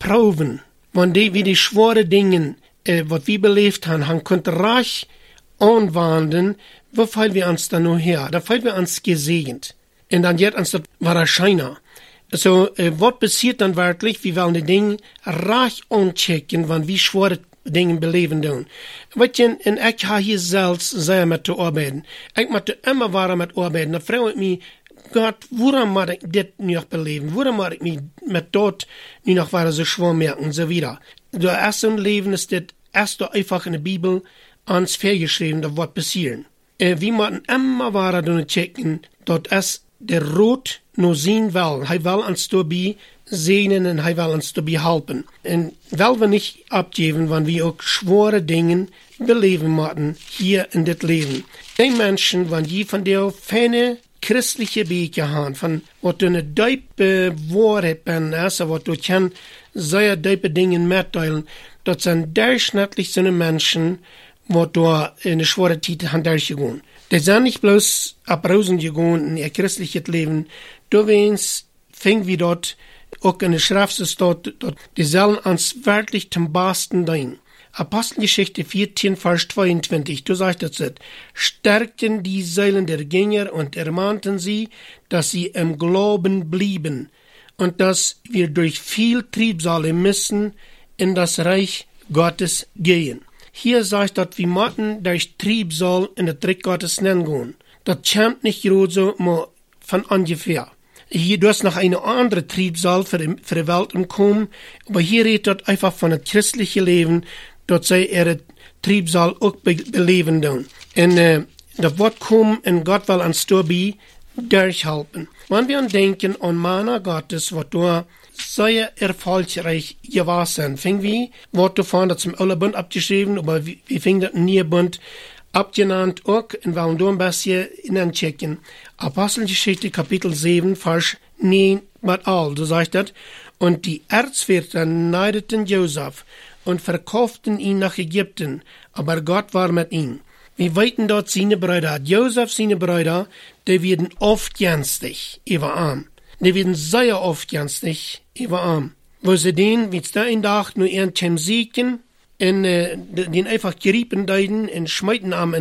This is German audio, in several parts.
proben, wann wie die schwere Dinge, was wir belebt haben, han konnte reich anwenden, wo fallen wir uns dann nur her? Da fallen wir uns gesegnet. Und dann jetzt uns das wahrscheinlich. So, was passiert dann wirklich? Wir wollen die Dinge reich anchecken, wenn wir schwere Dinge beleven doen. Weet je, en ik ga hier zelfs sehr met te arbeiten. Ik moet immer waar met arbeiten. Dan vraag ik me, Gott, waarom moet ik dit nu nog beleven? Waarom moet ik me met dat nu nog waar zo schwer merken en zo wieder? Door eerst een leven is dit erst door einfach in de Bibel ans vergeschrieben, dat wat passieren. Wir moeten immer waar doen checken, dat es der Rot nur zien will. Hij will ons daarbij segnen und hij will uns dabei helfen. Und weil wir nicht abgeben, wenn wir auch schwere Dinge beleven müssen, hier in das Leben. Die Menschen, wenn die von der feine christliche Wege haben, von was du eine diepe Wahrheit bin, also was du kann sehr diepe Dinge mitteilen, das sind durchschnittlich so eine Menschen, was du in eine schwere Zeit haben durchgegangen. Die sind nicht bloß abrausen gegangen in ihr christliches Leben, du wenn's fing wie dort auch in der Schrift steht, die sollen uns wirklich zum Besten dienen. Apostelgeschichte 14, Vers 22, du sagst das, stärkten die Seelen der Gänger und ermahnten sie, dass sie im Glauben blieben und dass wir durch viel Triebsale müssen in das Reich Gottes gehen. Hier sagt das, wir müssen durch Triebsal in das Reich Gottes gehen. Das kommt nicht so mal von ungefähr. Hier, du hast noch eine andere Triebsal für die Welt umkommen, aber hier redet dort einfach von dem christlichen Leben, dort sei Triebsal auch beleben tun. Und das Wort kommen und Gott will uns dabei durchhelfen. Wenn wir denken an Mana Gottes, was du sehr erfolgreich gewesen fing wie, was du von das im Alten Bund abgeschrieben, aber wie fing das Nierbund abgenannt auch, und wollen da ein bisschen hineinchecken. Apostelgeschichte Kapitel 7, Vers 9 mit all, du sagst das, und die Erzväter neideten Josef und verkauften ihn nach Ägypten, aber Gott war mit ihm. Wir weiten dort seine Brüder, Josef seine Brüder, die werden oft ganstig überarm. Die werden sehr oft ganstig überarm. Wo sie den, wie es da in Tag nur ihren Siegen, en den einfach geriepen deiden en schmeiten am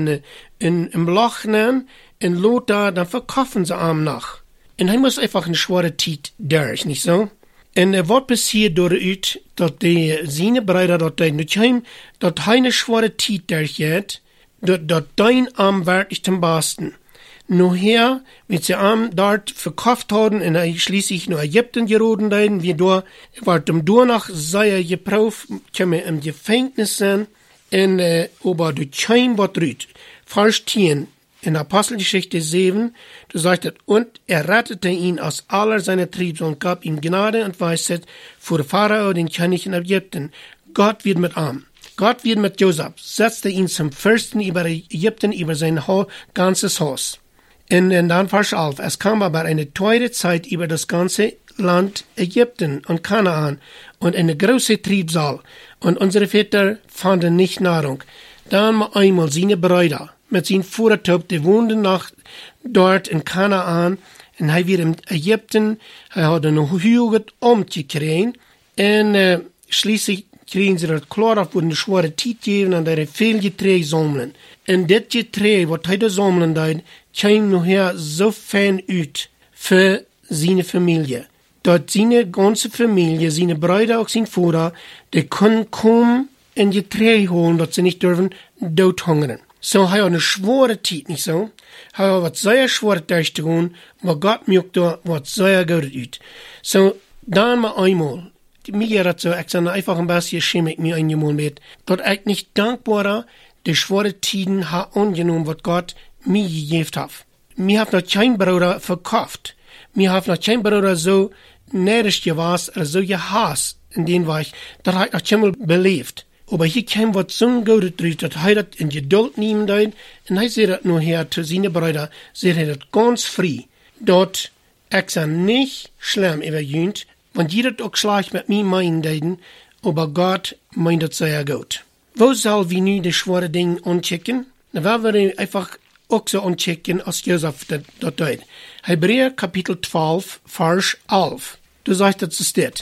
im Loch nehmen en Lothar, dann verkaufen sie am nach. En hij muss einfach eine schwere Zeit durch, nicht so? En wat passiert dort, dat die seine Brüder dort deiden, dat hij eine schwere Zeit durchgeht, dat dein Arm wirklich zum Besten. Nachher, wie sie am dort verkauft haben, und schließlich nach Ägypten geroden deiden, wie dort, war dem Dornach sehr geprüft, käme im Gefängnis sein, und, aber du kein Wort rüht. Vers 10, in Apostelgeschichte 7, du sagst, und er rettete ihn aus aller seiner Triebs und gab ihm Gnade und Weisheit vor Pharao, den König in Ägypten. Gott wird mit ihm. Gott wird mit Josef, setzte ihn zum Fürsten über Ägypten, über sein ganzes Haus. Und dann Vers 11. Es kam aber eine teure Zeit über das ganze Land Ägypten und Kanaan und eine große Triebsal. Und unsere Väter fanden nicht Nahrung. Dann einmal seine Brüder mit seinem Vordertop, die wohnten noch dort in Kanaan. Und er wird in Ägypten, er hat eine Hügel umgekriegt. Und schließlich kriegen sie das klar, auf, wo eine schwere Zeit geben und ihre viel Getreide sammeln. Und das Getreide, was heute sammeln, kam nachher so fein ut für seine Familie. Dort seine ganze Familie, seine Brüder, auch sein Vater, die können kaum ein Getreide holen, dass sie nicht dürfen, dort hungern. So, er hat eine schwere Zeit, nicht so? Er hat was sehr schwer durchzugehen, aber Gott mögt da was sehr gut ut. So, dann mal einmal, mir hat so, ich sage einfach ein bisschen schämig mir eingemal mit, dass ich nicht dankbarer die schwere Tiden hat angenommen, was Gott mir gegeben hat. Mir hat noch kein Bruder verkauft. Mir hat noch kein Bruder so närrisch gewesen, oder so gehasst, in den war ich, das hat noch keinmal belebt. Aber hier kam was so Gutes drin, dass er das in Geduld nehmen darf, und er sagt das nur her zu seinen Brüdern, sagt er das ganz frei. Dort, ich sage nicht schlimm überjünt, wenn jeder auch schlecht mit mir meinen darf, aber Gott meint das sehr gut. Wo soll wir nun die schwere Dinge anchecken? Na, weil wir einfach auch so anchecken, als Josef das tut. Hebräer Kapitel 12, Vers 11. Du sagst, das ist das.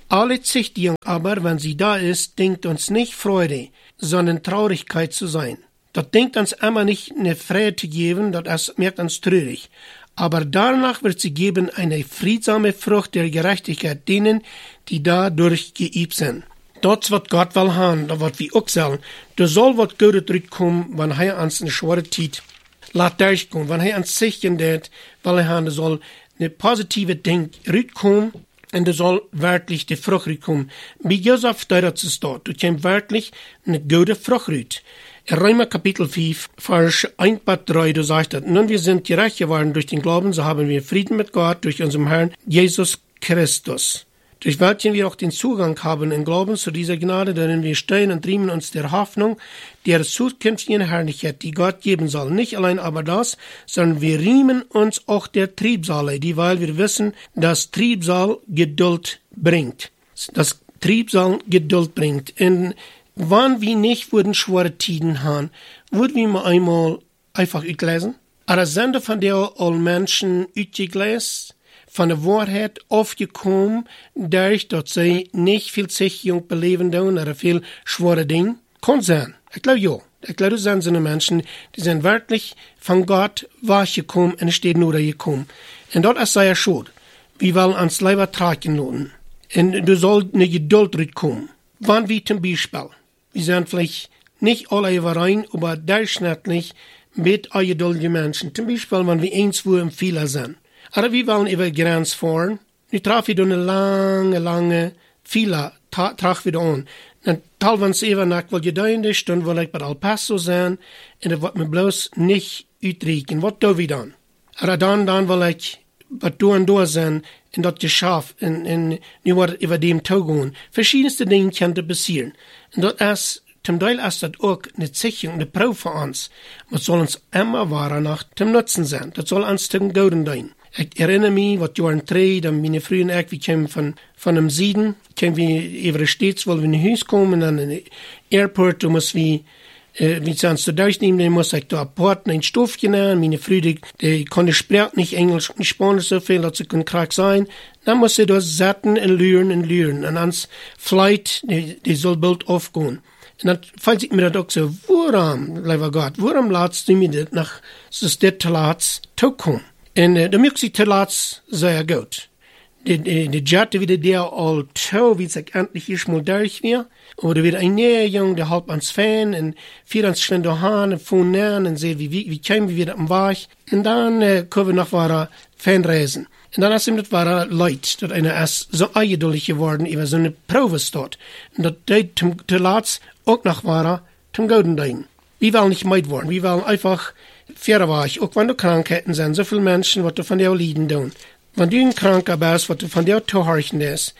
Alle Züchtigung aber, wenn sie da ist, denkt uns nicht Freude, sondern Traurigkeit zu sein. Das denkt uns immer nicht eine Freude zu geben, das merkt uns traurig. Aber danach wird sie geben eine friedsame Frucht der Gerechtigkeit denen, die dadurch geübt sind. Das wird Gott will haben, das wird wir auch sagen. Da soll was Gutes zurückkommen, wenn er uns eine schwere Zeit lässt durchkommen. Wenn er uns sichern wird, weil er haben, da soll eine positive Ding zurückkommen und da soll wirklich die Frucht zurückkommen. Wie Josef dazu steht, da kommt wirklich eine gute Frucht raus. In Römer Kapitel 5, Vers 1 bis 3, da sagt er, nun wir sind gerecht geworden durch den Glauben, so haben wir Frieden mit Gott durch unseren Herrn Jesus Christus. Durch welchen wir auch den Zugang haben im Glauben zu dieser Gnade, darin wir stehen und riemen uns der Hoffnung der zukünftigen Herrlichkeit, die Gott geben soll. Nicht allein aber das, sondern wir riemen uns auch der Triebsale, dieweil wir wissen, dass Triebsal Geduld bringt. Das Triebsal Geduld bringt. Und wann wir nicht würden schwere Tiden haben, würden wir mal einmal einfach uitlesen. Aber sind von der all Menschen uitgelesen, von der Wahrheit aufgekommen, dadurch, dass sie nicht viel Sicherung beleben oder viel schwere Dinge? Kann sein. Ich glaube, ja. Ich glaube, das sind so Menschen, die sind wirklich von Gott wachgekommen und steht nur da gekommen. Und dort ist sehr schuld. Wir wollen ans Leiber tragen lassen. Und du sollst eine Geduld rückkommen. Wann wir zum Beispiel, wir sind vielleicht nicht alle überein, aber durchschnittlich mit geduldigen Menschen. Zum Beispiel, wenn wir eins wo im Fehler sind. Aber wir wollen über die Grenze fahren. Nu traf wir eine lange Fehler, traf wir an. Und teilweise eben nach, weil je da in der Stunde, will ich bei El Paso sein, und das wird mir bloß nicht uitreichen. Was tun wir dann? Aber dann will ich, was du und du sein, und das geschafft, und nu wird über dem Tag gehen. Verschiedenste Dinge können passieren. Und das ist, zum Teil ist das auch eine Sicherung, eine Probe für uns. Was soll uns immer wahrer nach zum Nutzen sein. Das soll uns zum Guten dienen. Ich erinnere mich, was Jahren 3, dann meine frühen Eck, wir kamen von dem Süden, kamen wir über die Stadt, weil wir in Haus kommen, und dann in den Airport, da muss wir uns da durchnehmen, dann muss ich da apporten, ein Stoffchen nehmen, meine Frühe, die konnte sprechen nicht Englisch und Spanisch so viel, dass sie krank sein. Dann muss sie da satten und lüren, und ans Flight, die soll bald aufgehen. Und dann fällt sich mir das auch so, warum, lieber Gott, warum lässt du mir das nach so Stadt zu lassen, zu kommen? Und da merkt sich zu lassen sehr gut. Die Jette wieder der all wie sich endlich hier mal durch wir. Oder wieder ein Näherjung, der halb ans Fan, und vier ans Schwend dahin, und von nähen, und sehen, wie kämen wir wieder am Weg. Und dann können wir noch weiter Fanreisen. Und dann ist ihm das wahre Leid, dass einer erst so eingeduldig geworden, über so eine Probe steht. Und das geht zu lassen auch noch weiter zum Guten dienen. Wir wollen nicht meid worden, wir wollen einfach fairerweise, auch wenn du Krankheiten sind, so viele Menschen, was du von dir leiden tun. Wenn du ein Kranker bist, was du von dir zu horchen ist,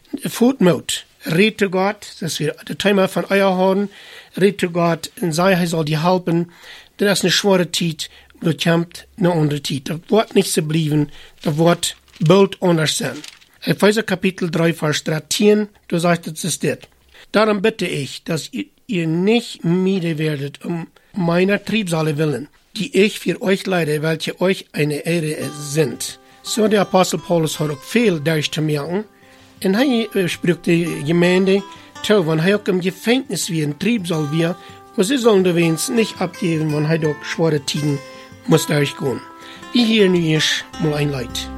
Futmut, red zu Gott, dass wir das Thema von euer haben, red zu Gott, und sei, er soll dir helfen, denn das ist eine schwere Zeit, du kämpft eine andere Zeit. Das wird nicht so bleiben, das wird bald anders sein. Epheser Kapitel 3, Vers 13, du sagst, das ist das. Darum bitte ich, dass ihr nicht müde werdet, meiner Triebsale willen, die ich für euch leide, welche euch eine Ehre sind. So der Apostel Paulus hat auch viel durchzumerken. Und er spricht die Gemeinde zu, wenn er auch im Gefängnis wie ein Triebsal wir, aber sie sollen die Wenns nicht abgeben, wenn er doch schwere Tiden muss durchgehen. Ich hier nu erst mal ein Leid.